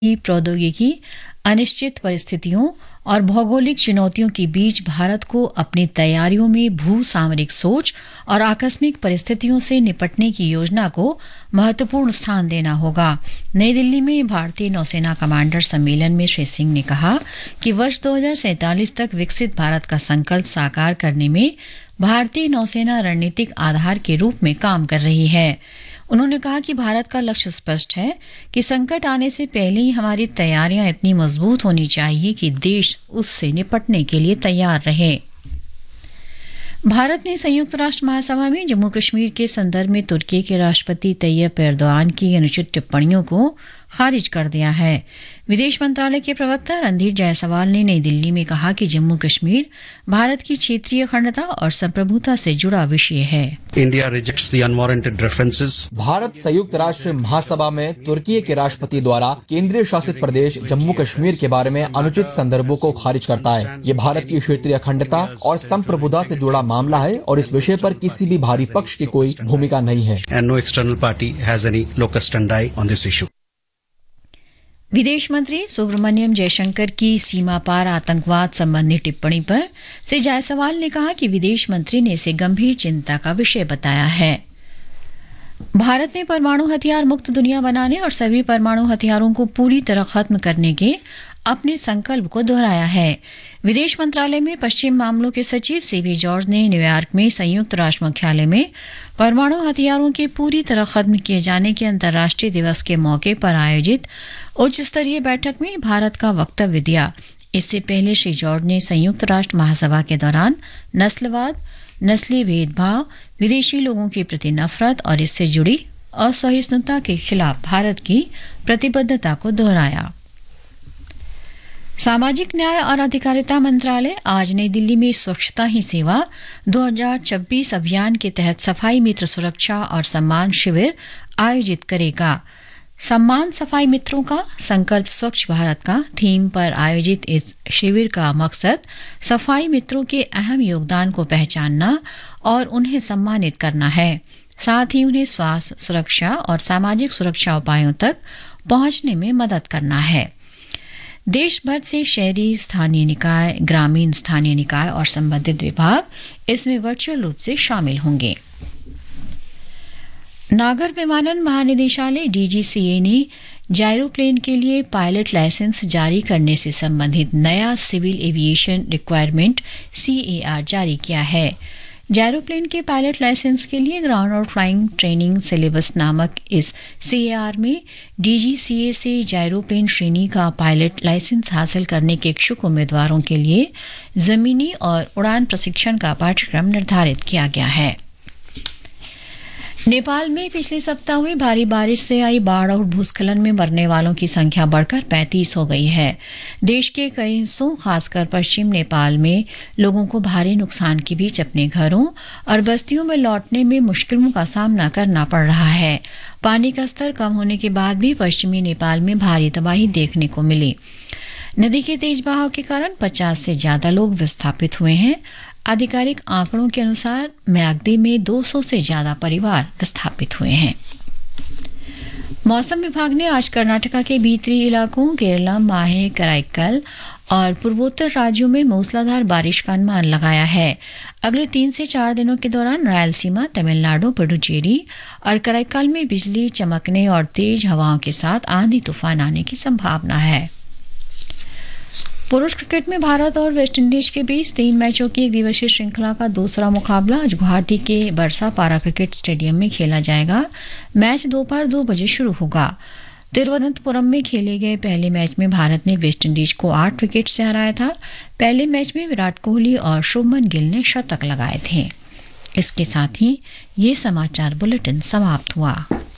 प्रौद्योगिकी, अनिश्चित परिस्थितियों और भौगोलिक चुनौतियों के बीच भारत को अपनी तैयारियों में भू सामरिक सोच और आकस्मिक परिस्थितियों से निपटने की योजना को महत्वपूर्ण स्थान देना होगा। नई दिल्ली में भारतीय नौसेना कमांडर सम्मेलन में श्री सिंह ने कहा कि वर्ष 2047 तक विकसित भारत का संकल्प साकार करने में भारतीय नौसेना रणनीतिक आधार के रूप में काम कर रही है। उन्होंने कहा कि भारत का लक्ष्य स्पष्ट है कि संकट आने से पहले ही हमारी तैयारियां इतनी मजबूत होनी चाहिए कि देश उससे निपटने के लिए तैयार रहे। भारत ने संयुक्त राष्ट्र महासभा में जम्मू कश्मीर के संदर्भ में तुर्की के राष्ट्रपति तैयब एर्दोआन की अनुचित टिप्पणियों को खारिज कर दिया है। विदेश मंत्रालय के प्रवक्ता रणधीर जायसवाल ने नई दिल्ली में कहा कि जम्मू कश्मीर भारत की क्षेत्रीय अखंडता और संप्रभुता से जुड़ा विषय है। India rejects the unwanted references. Bharat संयुक्त राष्ट्र महासभा में तुर्की के राष्ट्रपति द्वारा केंद्रीय शासित प्रदेश जम्मू कश्मीर के बारे में अनुचित संदर्भों को खारिज करता है। ये भारत की क्षेत्रीय अखंडता और संप्रभुता से जुड़ा मामला है और इस विषय पर किसी भी बाहरी पक्ष की कोई भूमिका नहीं है। And no external party has any locus standi on this issue. विदेश मंत्री सुब्रमण्यम जयशंकर की सीमा पार आतंकवाद संबंधी टिप्पणी पर श्री जायसवाल ने कहा कि विदेश मंत्री ने इसे गंभीर चिंता का विषय बताया है। भारत ने परमाणु हथियार मुक्त दुनिया बनाने और सभी परमाणु हथियारों को पूरी तरह खत्म करने के अपने संकल्प को दोहराया है। विदेश मंत्रालय में पश्चिम मामलों के सचिव सीबी जॉर्ज ने न्यूयॉर्क में संयुक्त राष्ट्र मुख्यालय में परमाणु हथियारों के पूरी तरह खत्म किए जाने के अंतर्राष्ट्रीय दिवस के मौके पर आयोजित उच्च स्तरीय बैठक में भारत का वक्तव्य दिया। इससे पहले श्री जॉर्ज ने संयुक्त राष्ट्र महासभा के दौरान नस्लवाद, नस्ली भेदभाव, विदेशी लोगों के प्रति नफरत और इससे जुड़ी असहिष्णुता के खिलाफ भारत की प्रतिबद्धता को दोहराया। सामाजिक न्याय और अधिकारिता मंत्रालय आज नई दिल्ली में स्वच्छता ही सेवा 2026 अभियान के तहत सफाई मित्र सुरक्षा और सम्मान शिविर आयोजित करेगा। सम्मान सफाई मित्रों का संकल्प स्वच्छ भारत का थीम पर आयोजित इस शिविर का मकसद सफाई मित्रों के अहम योगदान को पहचानना और उन्हें सम्मानित करना है। साथ ही उन्हें स्वास्थ्य सुरक्षा और सामाजिक सुरक्षा उपायों तक पहुंचने में मदद करना है। देश भर से शहरी स्थानीय निकाय, ग्रामीण स्थानीय निकाय और संबंधित विभाग इसमें वर्चुअल रूप से शामिल होंगे। नागर विमानन महानिदेशालय डीजीसीए ने जायरोप्लेन के लिए पायलट लाइसेंस जारी करने से संबंधित नया सिविल एविएशन रिक्वायरमेंट CAR जारी किया है। जायरोप्लेन के पायलट लाइसेंस के लिए ग्राउंड और फ्लाइंग ट्रेनिंग सिलेबस नामक इस CAR में डीजीसीए से जायरोप्लेन श्रेणी का पायलट लाइसेंस हासिल करने के इच्छुक उम्मीदवारों के लिए जमीनी और उड़ान प्रशिक्षण का पाठ्यक्रम निर्धारित किया गया है। नेपाल में पिछले सप्ताह हुई भारी बारिश से आई बाढ़ और भूस्खलन में मरने वालों की संख्या बढ़कर 35 हो गई है। देश के कई हिस्सों खासकर पश्चिम नेपाल में लोगों को भारी नुकसान के बीच अपने घरों और बस्तियों में लौटने में मुश्किलों का सामना करना पड़ रहा है। पानी का स्तर कम होने के बाद भी पश्चिमी नेपाल में भारी तबाही देखने को मिली। नदी के तेज बहाव के कारण 50 से ज्यादा लोग विस्थापित हुए हैं। आधिकारिक आंकड़ों के अनुसार म्याग्दी में 200 से ज्यादा परिवार विस्थापित हुए हैं। मौसम विभाग ने आज कर्नाटका के भीतरी इलाकों केरला, माहे, कराईकल और पूर्वोत्तर राज्यों में मूसलाधार बारिश का अनुमान लगाया है। अगले 3 से 4 दिनों के दौरान रायलसीमा, तमिलनाडु, पुडुचेरी और कराईकल में बिजली चमकने और तेज हवाओं के साथ आंधी तूफान आने की संभावना है। पुरुष क्रिकेट में भारत और वेस्टइंडीज के बीच 3 मैचों की एक दिवसीय श्रृंखला का दूसरा मुकाबला आज गुवाहाटी के बरसा पारा क्रिकेट स्टेडियम में खेला जाएगा। मैच दोपहर 2 बजे शुरू होगा। तिरुवनंतपुरम में खेले गए पहले मैच में भारत ने वेस्टइंडीज को 8 विकेट से हराया था। पहले मैच में विराट कोहली और शुभमन गिल ने शतक लगाए थे। इसके साथ ही ये समाचार बुलेटिन समाप्त हुआ।